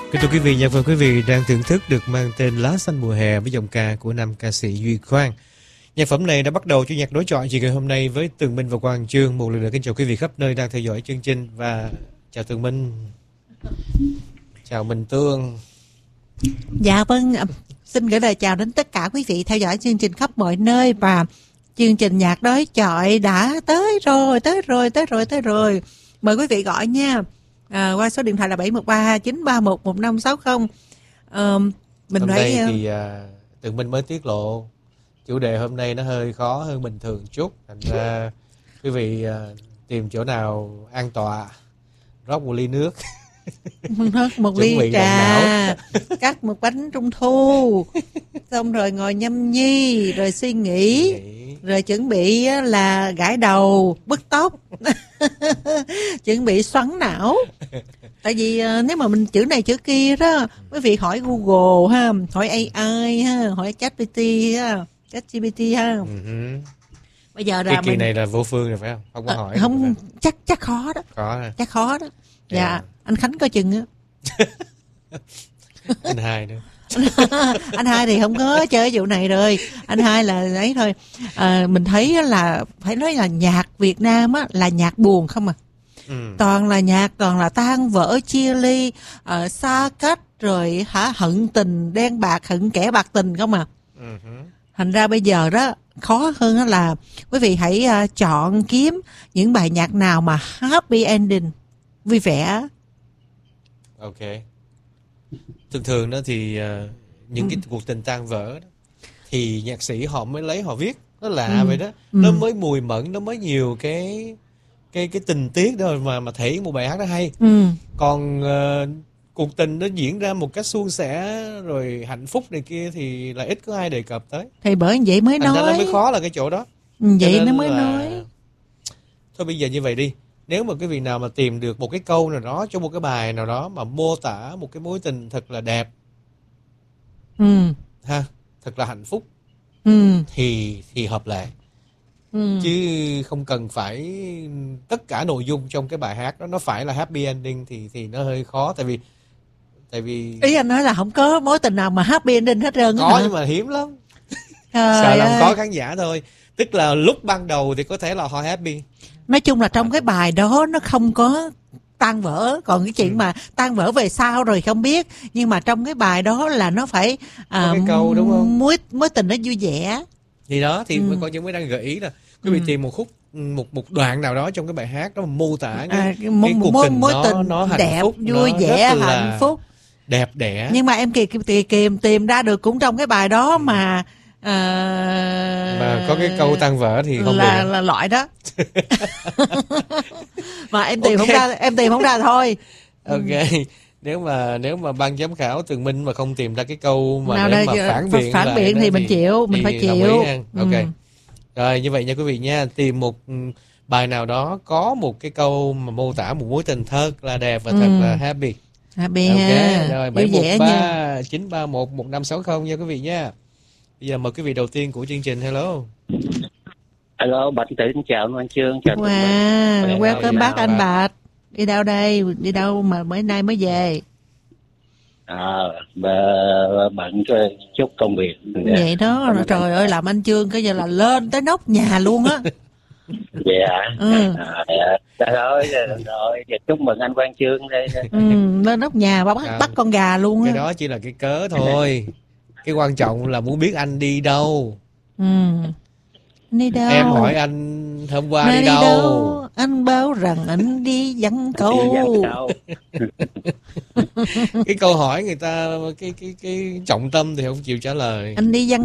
Kính thưa quý vị, nhạc phẩm quý vị đang thưởng thức được mang tên Lá Xanh Mùa Hè với giọng ca của nam ca sĩ Duy Khoan. Nhạc phẩm này đã bắt đầu cho nhạc đối chọi chiều ngày hôm nay với Tường Minh và Quang Chương. Một lần nữa kính chào quý vị khắp nơi đang theo dõi chương trình và chào Tường Minh. Chào Minh Tương. Dạ vâng, xin gửi lời chào đến tất cả quý vị theo dõi chương trình khắp mọi nơi, và chương trình nhạc đối chọi đã tới rồi. Mời quý vị gọi nha. Qua số điện thoại là 713 931 1560. Mình hôm nói nay thì Tường Minh mới tiết lộ chủ đề hôm nay nó hơi khó hơn bình thường chút, thành ra quý vị tìm chỗ nào an tọa, rót một ly nước, một ly trà, cắt một bánh trung thu, xong rồi ngồi nhâm nhi, rồi suy nghĩ, rồi chuẩn bị là gãi đầu, bứt tóc, chuẩn bị xoắn não. Tại vì nếu mà mình chữ này chữ kia đó, quý vị hỏi Google ha, hỏi AI ha, hỏi ChatGPT ha, ha. Bây giờ là cái kỳ này là vô phương rồi phải không? Không có hỏi. Không, chắc khó đó. Chắc khó đó. Dạ, anh Khánh coi chừng á. Anh Hai nữa. Anh Hai thì không có chơi vụ này rồi. Anh Hai là ấy thôi. Mình thấy là phải nói là nhạc Việt Nam á là nhạc buồn không à. Toàn là nhạc, toàn là tan vỡ chia ly, xa cách, rồi hận tình đen bạc, hận kẻ bạc tình không à. Thành ra bây giờ đó khó hơn đó là quý vị hãy chọn kiếm những bài nhạc nào mà happy ending, vui vẻ. Ok. Thường đó thì những cái cuộc tình tan vỡ đó, thì nhạc sĩ họ mới lấy họ viết. Nó lạ vậy đó. Nó mới mùi mẫn, nó mới nhiều cái tình tiết đó mà thể hiện một bài hát nó hay. Còn cuộc tình nó diễn ra một cách suôn sẻ rồi hạnh phúc này kia thì là ít có ai đề cập tới. Thì bởi vậy mới nói. Nó mới khó là cái chỗ đó. Vậy nó mới nói. Thôi bây giờ như vậy đi. Nếu mà cái vị nào mà tìm được một cái câu nào đó trong một cái bài nào đó mà mô tả một cái mối tình thật là đẹp, ha, thật là hạnh phúc, thì hợp lệ. Chứ không cần phải tất cả nội dung trong cái bài hát đó nó phải là happy ending thì nó hơi khó. Tại vì ý anh nói là không có mối tình nào mà happy ending hết trơn. Có nhưng mà hiếm lắm. Sợ làm có khán giả thôi. Tức là lúc ban đầu thì có thể là họ happy. Nói chung là trong cái bài đó nó không có tan vỡ. Còn cái chuyện mà tan vỡ về sau rồi không biết. Nhưng mà trong cái bài đó là nó phải cái câu đúng không? Mối tình nó vui vẻ. Thì đó thì con Chương mới đang gợi ý là quý vị tìm một khúc, một đoạn nào đó trong cái bài hát đó mà mô tả cái cuộc tình nó hạnh đẹp, phúc, vui vẻ, hạnh phúc, đẹp đẽ. Nhưng mà em kìm tìm ra được cũng trong cái bài đó mà có cái câu tan vỡ thì không là loại đó. Mà em tìm không ra thôi. Ok. Nếu mà ban giám khảo Tường Minh mà không tìm ra cái câu mà để mà phản biện thì mình chịu, mình phải chịu. Ok. Rồi như vậy nha quý vị nha, tìm một bài nào đó có một cái câu mà mô tả một mối tình thật là đẹp và thật là happy. Happy ok ha. Rồi 713 931 1560 nha quý vị nha. Bây giờ mời quý vị đầu tiên của chương trình. Hello. Hello, Bạch Tử chào anh Chương, chào welcome back anh Bạch. Đi đâu đây? Đi đâu mà mới nay mới về? Bận chút công việc. Vậy đó, trời ơi làm anh Chương cái giờ là lên tới nóc nhà luôn á. Rồi, chúc mừng anh Quang Chương đây. Lên nóc nhà bắt con gà luôn á. Cái đó chỉ là cái cớ thôi. Cái quan trọng là muốn biết anh đi đâu. Đi đâu? Em hỏi anh hôm qua đi đâu? Anh báo rằng anh đi dặn câu. Cái câu hỏi người ta cái trọng tâm thì không chịu trả lời. Anh đi dặn